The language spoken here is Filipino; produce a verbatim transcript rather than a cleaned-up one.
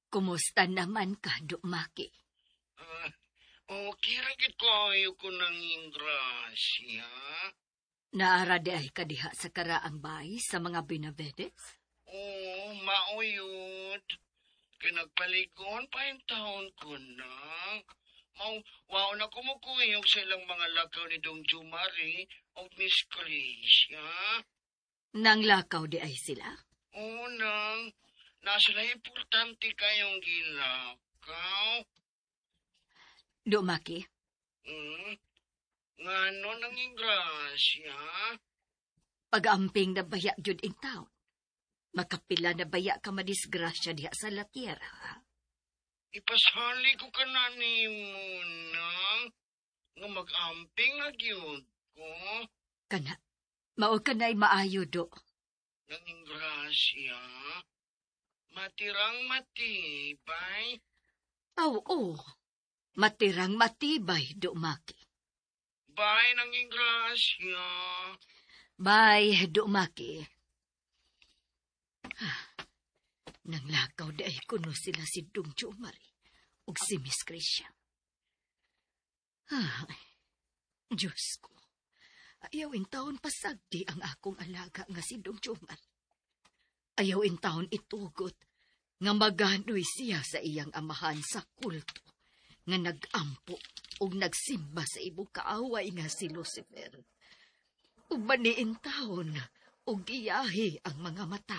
Kumusta naman ka, Dumaki? Ah, okay ra gid kayo ko nang ingrasya. Naara di ay kadiha sa karaang bahay sa mga Benavides? Oh, mauyod. Kaya nagpaligon pa yung taon ko na. Mau, wow na kumukuyog sa ilang mga lakaw ni Dong Jumari o Miss Chrisia. Nang lakaw di ay sila? Oo nang, nasa na importante kayong gilakaw. Dumaki, Hmm? Ngano nang ingrasya? pag-amping na baya jud in town. Makapila na baya ka madisgrasya diha sa Latiera, ha? Ipasali ko ka na ni mo nang nga mag-amping na gyud ko. Kana, mao ka na'y maayo do. Nang ingrasya, matirang matibay. Aw, oo. Matirang matibay, Dumaki. Bay nang ingrasya. Bye, Dumaki. Ah, nang lakaw di ay kuno sila si Dong Jumari ug si Miss Christian. Ay, Diyos ko. Ayaw in taon pasagdi ang akong alaga nga si Dong Jumari. Ayaw in taon itugot nga maganoy siya sa iyang amahan sa kulto nga nagampo ug nagsimba sa ibong kaaway nga si Lucifer. Ug maniin taon ug iyahi ang mga mata